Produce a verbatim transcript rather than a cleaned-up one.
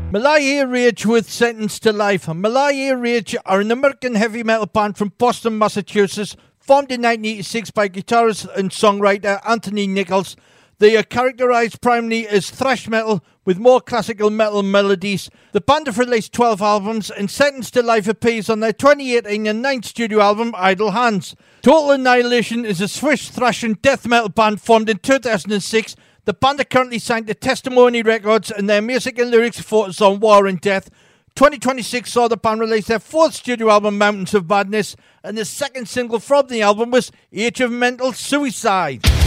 Malaria Rage with Sentenced to Life. Malaria Rage are an American heavy metal band from Boston, Massachusetts, formed in nineteen eighty-six by guitarist and songwriter Anthony Nichols. They are characterised primarily as thrash metal with more classical metal melodies. The band have released twelve albums, and Sentenced to Life appears on their twenty eighteen and ninth studio album, Idle Hands. Total Annihilation is a Swiss thrash and death metal band formed in two thousand six. The band are currently signed to Testimony Records, and their music and lyrics focus on war and death. twenty twenty-six saw the band release their fourth studio album, Mountains of Madness, and the second single from the album was Age of Mental Suicide.